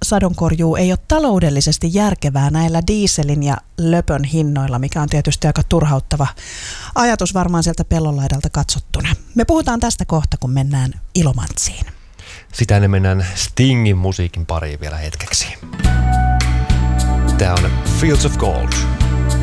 sadonkorjuu ei ole taloudellisesti järkevää näillä dieselin ja löpön hinnoilla, mikä on tietysti aika turhauttava ajatus varmaan sieltä pellonlaidalta katsottuna. Me puhutaan tästä kohta, kun mennään Ilomantsiin. Sitä ennen mennään Stingin musiikin pariin vielä hetkeksi. Tää on Fields of Gold.